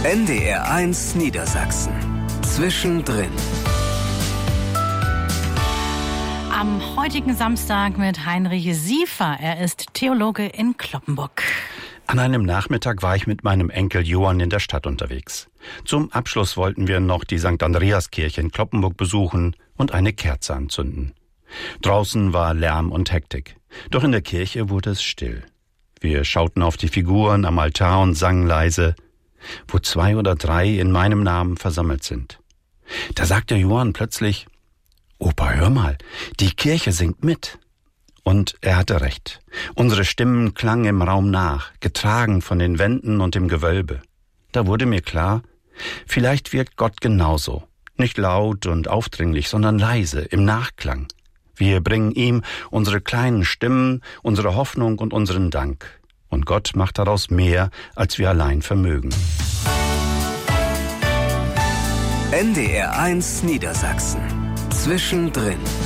NDR1 Niedersachsen. Zwischendrin. Am heutigen Samstag mit Heinrich Siefer. Er ist Theologe in Cloppenburg. An einem Nachmittag war ich mit meinem Enkel Johann in der Stadt unterwegs. Zum Abschluss wollten wir noch die St. Andreaskirche in Cloppenburg besuchen und eine Kerze anzünden. Draußen war Lärm und Hektik. Doch in der Kirche wurde es still. Wir schauten auf die Figuren am Altar und sangen leise, wo 2 oder 3 in meinem Namen versammelt sind. Da sagte Johann plötzlich, »Opa, hör mal, die Kirche singt mit.« Und er hatte recht. Unsere Stimmen klangen im Raum nach, getragen von den Wänden und dem Gewölbe. Da wurde mir klar, vielleicht wirkt Gott genauso. Nicht laut und aufdringlich, sondern leise, im Nachklang. Wir bringen ihm unsere kleinen Stimmen, unsere Hoffnung und unseren Dank. Und Gott macht daraus mehr, als wir allein vermögen. NDR1 Niedersachsen. Zwischendrin.